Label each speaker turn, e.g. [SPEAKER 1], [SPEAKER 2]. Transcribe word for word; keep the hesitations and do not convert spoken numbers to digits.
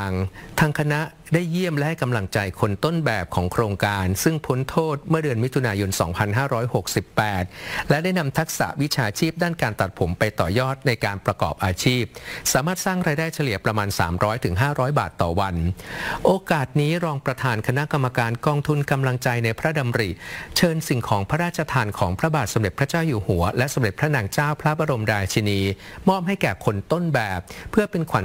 [SPEAKER 1] างทางคณะได้เยี่ยมและให้กำลังใจคนต้นแบบของโครงการซึ่งพ้นโทษเมื่อเดือนมิถุนายน สองพันห้าร้อยหกสิบแปด และได้นำทักษะวิชาชีพด้านการตัดผมไปต่อยอดในการประกอบอาชีพสามารถสร้างรายได้เฉลี่ยประมาณ สามร้อยถึงห้าร้อย บาทต่อวันโอกาสนี้รองประธานคณะกรรมการกองทุนกำลังใจในพระดำริเชิญสิ่งของพระราชทานของพระบาทสมเด็จพระเจ้าอยู่หัวและสมเด็จพระนางเจ้าพระบรมราชินีมอบให้แก่คนต้นแบบเพื่อเป็นขวัญ